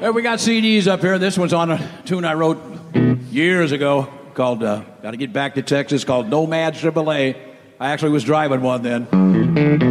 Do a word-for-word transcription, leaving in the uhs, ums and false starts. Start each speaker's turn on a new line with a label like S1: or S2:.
S1: Hey, we got C Ds up here. This one's on a tune I wrote years ago called uh, Gotta Get Back to Texas, called Nomad Triple A. I actually was driving one then.